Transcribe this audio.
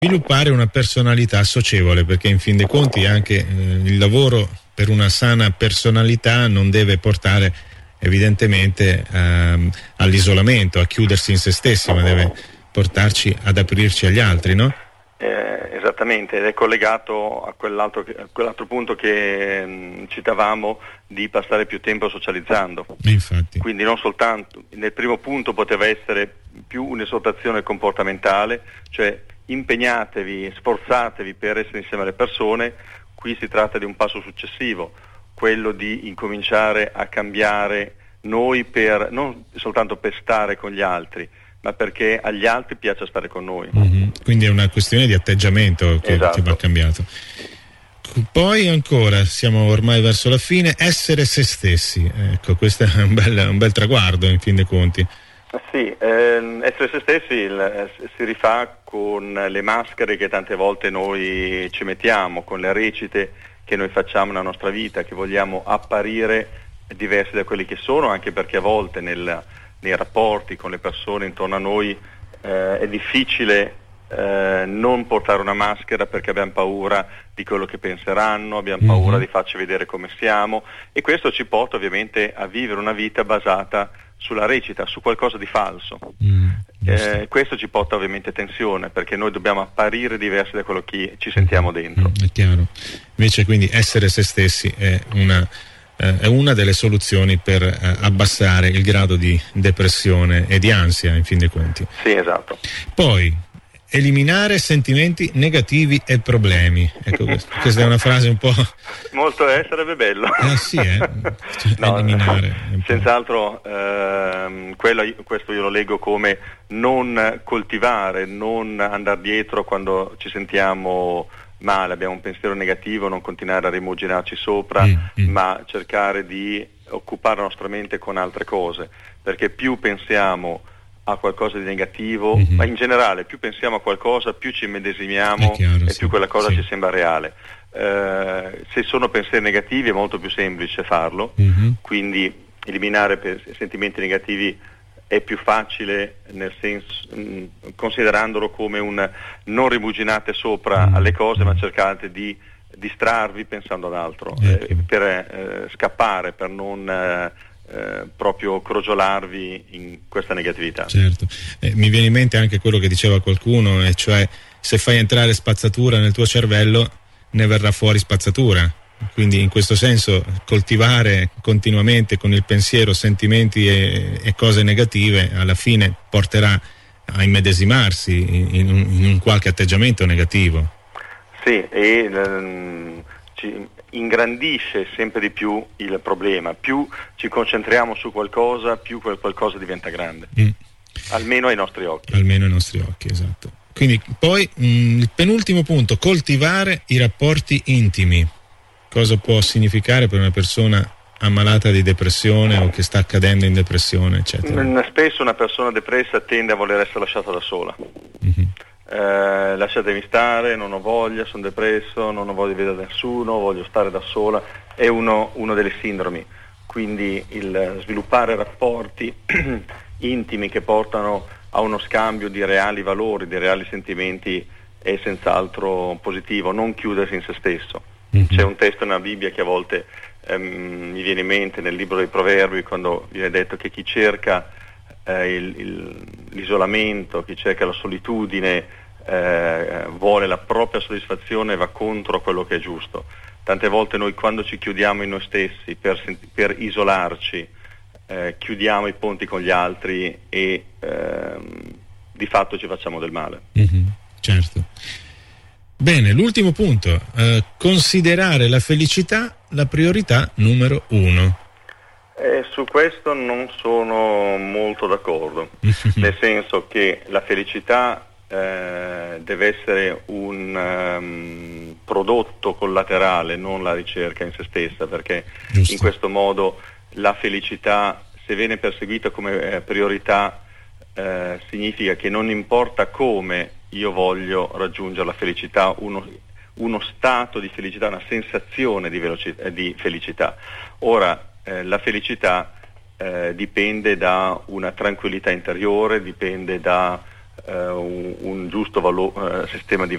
sviluppare una personalità socievole, perché in fin dei conti anche il lavoro per una sana personalità non deve portare evidentemente all'isolamento, a chiudersi in se stessi, ma deve portarci ad aprirci agli altri, no? Esattamente, ed è collegato a quell'altro punto che citavamo, di passare più tempo socializzando. Infatti. Quindi non soltanto, nel primo punto poteva essere più un'esortazione comportamentale, cioè impegnatevi, sforzatevi per essere insieme alle persone. Qui si tratta di un passo successivo, quello di incominciare a cambiare noi, non soltanto per stare con gli altri, ma perché agli altri piace stare con noi. Quindi è una questione di atteggiamento che va cambiato. Poi ancora, siamo ormai verso la fine, essere se stessi. Ecco, questo è un bel traguardo in fin dei conti. Sì, essere se stessi si rifà con le maschere che tante volte noi ci mettiamo, con le recite che noi facciamo nella nostra vita, che vogliamo apparire diversi da quelli che sono, anche perché a volte nei rapporti con le persone intorno a noi è difficile non portare una maschera, perché abbiamo paura di quello che penseranno, abbiamo paura di farci vedere come siamo, e questo ci porta ovviamente a vivere una vita basata sulla recita, su qualcosa di falso. Questo ci porta ovviamente tensione, perché noi dobbiamo apparire diversi da quello che ci sentiamo dentro. È chiaro. Invece quindi essere se stessi è una delle soluzioni per abbassare il grado di depressione e di ansia, in fin dei conti. Sì, esatto. Poi eliminare sentimenti negativi e problemi. Ecco, questa è una frase un po'... Molto, sarebbe bello. Sì, no, eliminare. Senz'altro, questo io lo leggo come non coltivare, non andare dietro quando ci sentiamo male, abbiamo un pensiero negativo, non continuare a rimuginarci sopra, ma cercare di occupare la nostra mente con altre cose, perché più pensiamo a qualcosa di negativo, ma in generale più pensiamo a qualcosa, più ci immedesimiamo, e più quella cosa ci sembra reale. Se sono pensieri negativi è molto più semplice farlo, quindi eliminare sentimenti negativi è più facile, nel senso, considerandolo come un non rimuginate sopra alle cose, ma cercate di distrarvi pensando ad altro, per scappare, per non proprio crogiolarvi in questa negatività. Certo, mi viene in mente anche quello che diceva qualcuno, e cioè se fai entrare spazzatura nel tuo cervello ne verrà fuori spazzatura. Quindi in questo senso coltivare continuamente con il pensiero sentimenti e cose negative alla fine porterà a immedesimarsi in un qualche atteggiamento negativo. Sì, e ci ingrandisce sempre di più il problema. Più ci concentriamo su qualcosa, più quel qualcosa diventa grande. Almeno ai nostri occhi. Almeno ai nostri occhi, esatto. Quindi poi il penultimo punto, coltivare i rapporti intimi. Cosa può significare per una persona ammalata di depressione o che sta cadendo in depressione, eccetera? Spesso una persona depressa tende a voler essere lasciata da sola. Lasciatemi stare, non ho voglia, sono depresso, non ho voglia di vedere nessuno, voglio stare da sola. È uno delle sindromi. Quindi il sviluppare rapporti intimi che portano a uno scambio di reali valori, di reali sentimenti, è senz'altro positivo. Non chiudersi in se stesso. C'è un testo nella Bibbia che a volte mi viene in mente, nel libro dei Proverbi, quando viene detto che chi cerca l'isolamento, chi cerca la solitudine, vuole la propria soddisfazione e va contro quello che è giusto. Tante volte noi, quando ci chiudiamo in noi stessi per isolarci, chiudiamo i ponti con gli altri e di fatto ci facciamo del male. Certo. Bene, l'ultimo punto, considerare la felicità la priorità numero 1. Su questo non sono molto d'accordo, nel senso che la felicità deve essere un prodotto collaterale, non la ricerca in se stessa, perché in questo modo la felicità, se viene perseguita come priorità, significa che non importa come io voglio raggiungere la felicità, uno stato di felicità, una sensazione di felicità. Ora, la felicità dipende da una tranquillità interiore, dipende da un giusto sistema di